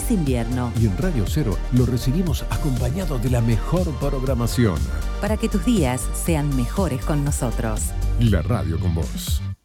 Es invierno. Y en Radio Cero lo recibimos acompañado de la mejor programación. Para que tus días sean mejores con nosotros. La radio con vos.